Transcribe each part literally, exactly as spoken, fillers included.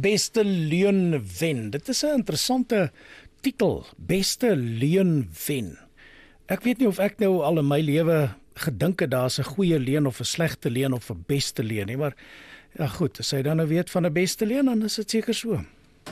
beste leuen wen. Dit is 'n interessante titel, beste leuen wen. Ek weet nie of ek nou al in my lewe gedink het daar's 'n goeie leuen of 'n slegte leuen of 'n beste leuen nie, maar ja goed, as jy dan nou weet van 'n beste leuen, dan is dit seker so.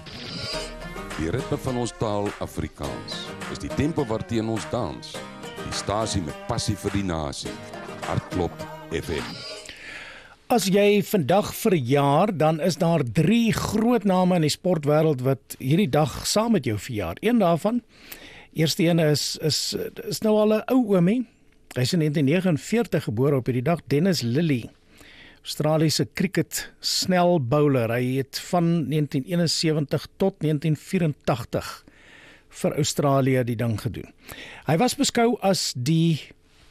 Die ritme van ons taal Afrikaans is die tempo waarteen ons dans. Die stasie met passie vir die nasie. Hartklop F M. As jy vandag verjaar, dan is daar drie groot name in die sportwêreld wat hierdie dag saam met jou verjaar. Een daarvan, eerste een is is is nou al 'n ou oomie. Hy is in negentien vyf negentig gebore op hierdie dag, Dennis Lillee. Australiese cricket snel bowler. Hy het van negentien een en sewentig tot negentien vyf en tagtig vir Australië die ding gedoen. Hy was beskou as die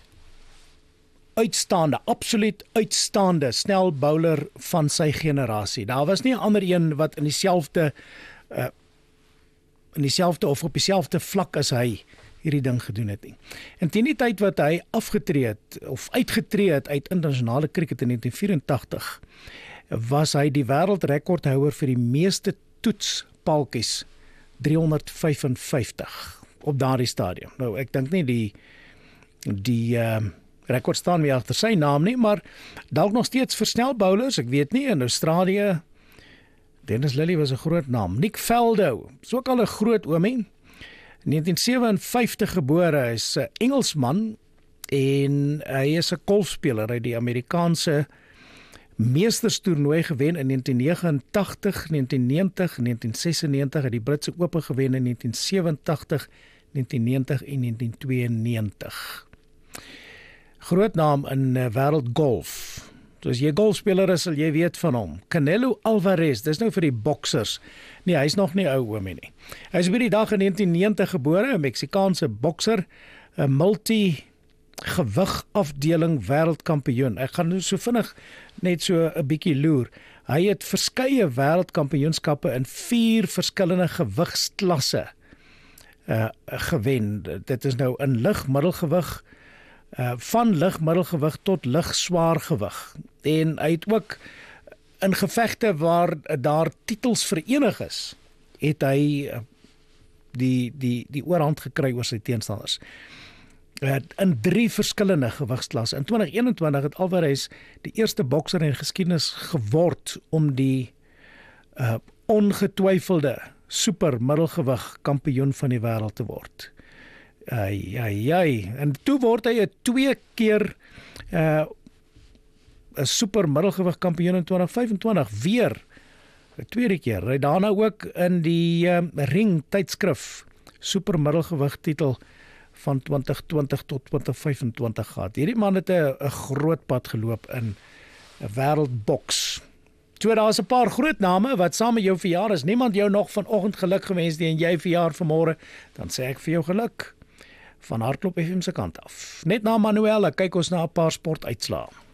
uitstaande, absoluut uitstaande snel bowler van sy generasie. Daar was nie 'n ander een wat in dieselfde uh, in dieselfde of op dieselfde vlak as hy hierdie ding gedoen het nie. En teen die tyd wat hy afgetree het of uitgetree het uit internasionale cricket in negentien vyf en tagtig, was hy die wêreldrekordhouer vir die meeste toetspaaltjies, driehonderd vyf en vyftig op daardie stadium. Nou ek dink nie die die uh, rekord staan meer agter sy naam nie, maar dalk nog steeds vir snel bowlers, ek weet nie, in Australië, Dennis Lillee was 'n groot naam. Nick Faldo, is ook al 'n groot oomie, negentien vyf ses vyftig gebore, hy is 'n Engelsman en hy is 'n golfspeler. Hy het die Amerikaanse meesterstoernooi gewen in negentien vyf ag tig, negentien negentig, negentien ses en negentig, het die Britse Ope gewen in negentien sewe en tagtig, negentien negentig en negentien twee en negentig. Groot naam in uh, wêreldgolf. So as jy golfspeler is, sal jy weet van hom. Canelo Alvarez, dis nou vir die boksers. Nee, hy's nog nie ou oomie nie. Hy is by die dag in negentien negentig gebore, 'n Meksikaanse bokser, 'n multi-gewig afdeling wêreldkampioen. Ek gaan nou so vinnig net so 'n bietjie loer. Hy het verskeie wêreldkampioenskappe in vier verskillende gewigsklasse uh, gewen. Dit is nou in lig, middelgewig, Uh, van lig middelgewig tot lig swaargewig. En hy het ook in gevegte waar daar titels verenig is, het hy uh, die die die oorhand gekry oor sy teenstanders. Uh, in drie verskillende gewigsklasse. In twintig eenentwintig het Alvarez die eerste bokser in geskiedenis geword om die uh, ongetwyfelde super middelgewig kampioen van die wêreld te word. Ai, ai, ai. En toe word hy 'n twee keer 'n uh, super middelgewig kampioen in twintig vyf en twintig, weer 'n tweede keer. Hy daarna ook in die uh, Ring tydskrif super middelgewig titel van twintig twintig tot twintig vyf en twintig gehad. Hierdie man het 'n groot pad geloop in 'n wêreldboks. So daar's 'n paar groot name wat saam met jou verjaar is. Niemand jou nog vanoggend geluk gewens nie en jy verjaar vanmôre, dan sê ek vir jou geluk van Hartklop F M se kant af. Net na Manuela kyk ons na 'n paar sportuitslae.